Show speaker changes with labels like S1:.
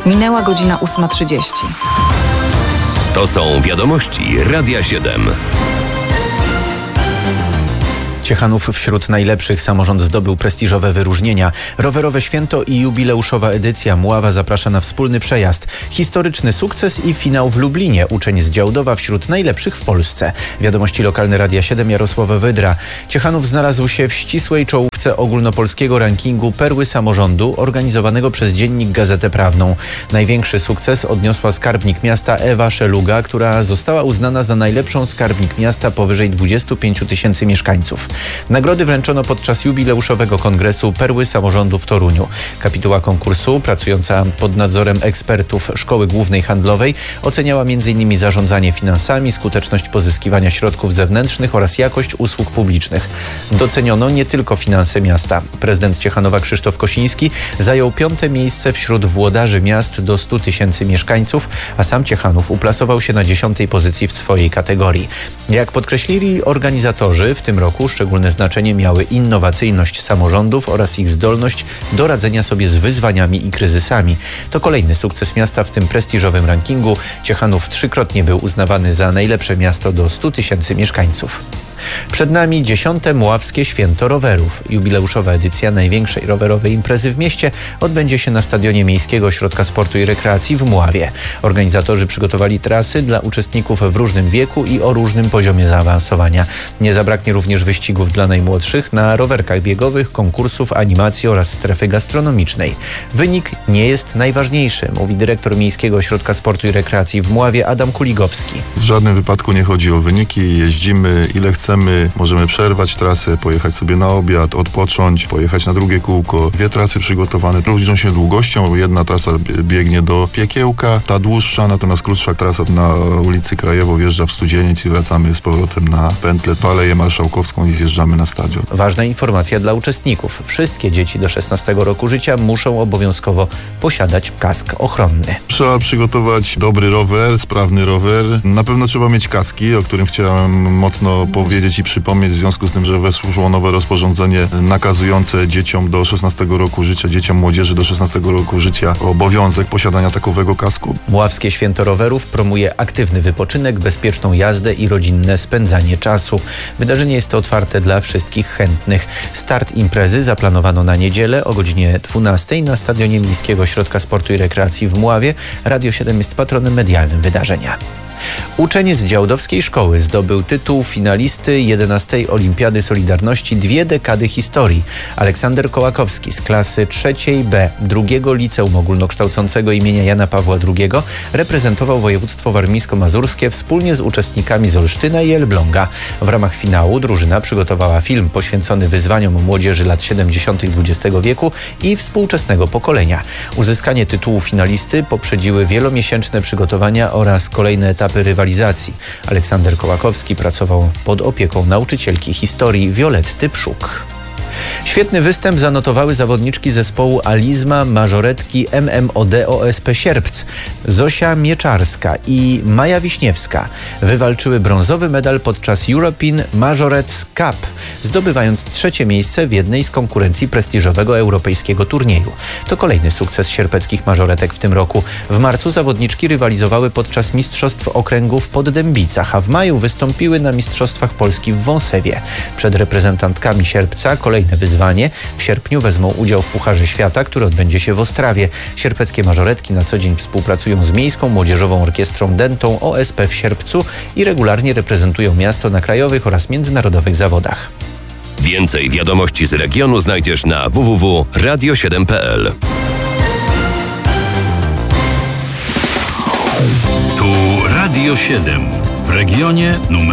S1: Minęła godzina 8:30.
S2: To są wiadomości Radia 7.
S3: Ciechanów wśród najlepszych. Samorząd zdobył prestiżowe wyróżnienia. Rowerowe święto i jubileuszowa edycja. Mława zaprasza na wspólny przejazd. Historyczny sukces i finał w Lublinie. Uczeń z Działdowa wśród najlepszych w Polsce. Wiadomości lokalne Radia 7, Jarosław Wydra. Ciechanów znalazł się w ścisłej czołówce ogólnopolskiego rankingu Perły Samorządu organizowanego przez Dziennik Gazetę Prawną. Największy sukces odniosła skarbnik miasta Ewa Szeluga, która została uznana za najlepszą skarbnik miasta powyżej 25 000 mieszkańców. Nagrody wręczono podczas jubileuszowego kongresu Perły Samorządu w Toruniu. Kapituła konkursu, pracująca pod nadzorem ekspertów Szkoły Głównej Handlowej, oceniała m.in. zarządzanie finansami, skuteczność pozyskiwania środków zewnętrznych oraz jakość usług publicznych. Doceniono nie tylko finanse miasta. Prezydent Ciechanowa Krzysztof Kosiński zajął 5. miejsce wśród włodarzy miast do 100 000 mieszkańców, a sam Ciechanów uplasował się na 10. pozycji w swojej kategorii. Jak podkreślili organizatorzy, w tym roku szczególne znaczenie miały innowacyjność samorządów oraz ich zdolność do radzenia sobie z wyzwaniami i kryzysami. To kolejny sukces miasta w tym prestiżowym rankingu. Ciechanów 3-krotnie był uznawany za najlepsze miasto do 100 000 mieszkańców. Przed nami 10. Mławskie Święto Rowerów. Jubileuszowa edycja największej rowerowej imprezy w mieście odbędzie się na Stadionie Miejskiego Ośrodka Sportu i Rekreacji w Mławie. Organizatorzy przygotowali trasy dla uczestników w różnym wieku i o różnym poziomie zaawansowania. Nie zabraknie również wyścigów dla najmłodszych na rowerkach biegowych, konkursów, animacji oraz strefy gastronomicznej. Wynik nie jest najważniejszy, mówi dyrektor Miejskiego Ośrodka Sportu i Rekreacji w Mławie Adam Kuligowski.
S4: W żadnym wypadku nie chodzi o wyniki. Jeździmy ile chcemy. Możemy przerwać trasę, pojechać sobie na obiad, odpocząć, pojechać na drugie kółko. 2 trasy przygotowane różnią się długością. Jedna trasa biegnie do Piekiełka, ta dłuższa, natomiast krótsza trasa na ulicy Krajewo wjeżdża w Studzieniec i wracamy z powrotem na pętlę po Aleję Marszałkowską i zjeżdżamy na stadion.
S3: Ważna informacja dla uczestników. Wszystkie dzieci do 16 roku życia muszą obowiązkowo posiadać kask ochronny.
S4: Trzeba przygotować dobry rower, sprawny rower. Na pewno trzeba mieć kaski, o którym chciałem mocno powiedzieć i przypomnieć w związku z tym, że weszło nowe rozporządzenie nakazujące dzieciom do 16 roku życia, dzieciom młodzieży do 16 roku życia obowiązek posiadania takowego kasku.
S3: Mławskie Święto Rowerów promuje aktywny wypoczynek, bezpieczną jazdę i rodzinne spędzanie czasu. Wydarzenie jest otwarte dla wszystkich chętnych. Start imprezy zaplanowano na niedzielę o godzinie 12 na Stadionie Miejskiego Ośrodka Sportu i Rekreacji w Mławie. Radio 7 jest patronem medialnym wydarzenia. Uczeń z Działdowskiej Szkoły zdobył tytuł finalisty 11. Olimpiady Solidarności 2 dekady historii. Aleksander Kołakowski z klasy 3B II Liceum Ogólnokształcącego imienia Jana Pawła II reprezentował województwo warmińsko-mazurskie wspólnie z uczestnikami z Olsztyna i Elbląga. W ramach finału drużyna przygotowała film poświęcony wyzwaniom młodzieży lat 70. XX wieku i współczesnego pokolenia. Uzyskanie tytułu finalisty poprzedziły wielomiesięczne przygotowania oraz kolejne etapy rywalizacji. Aleksander Kołakowski pracował pod opieką nauczycielki historii Violetty Pszuk. Świetny występ zanotowały zawodniczki zespołu Alizma Mażoretki MMOD OSP Sierpc. Zosia Mieczarska i Maja Wiśniewska wywalczyły brązowy medal podczas European Majorets Cup, zdobywając 3. miejsce w jednej z konkurencji prestiżowego europejskiego turnieju. To kolejny sukces sierpeckich mażoretek w tym roku. W marcu zawodniczki rywalizowały podczas Mistrzostw Okręgu w Poddębicach, a w maju wystąpiły na Mistrzostwach Polski w Wąsewie. Przed reprezentantkami Sierpca kolejne wyzwanie. W sierpniu wezmą udział w Pucharze Świata, który odbędzie się w Ostrawie. Sierpeckie mażoretki na co dzień współpracują z Miejską Młodzieżową Orkiestrą Dentą OSP w Sierpcu i regularnie reprezentują miasto na krajowych oraz międzynarodowych zawodach.
S2: Więcej wiadomości z regionu znajdziesz na www.radio7.pl.
S5: Tu Radio 7 w regionie numer